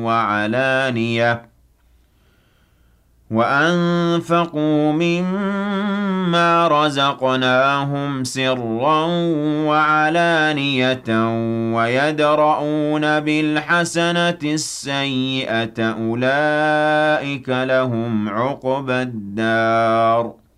وعلانية وأنفقوا مما رزقناهم سرا وعلانية ويدرؤون بالحسنة السيئة أولئك لهم عقبى الدار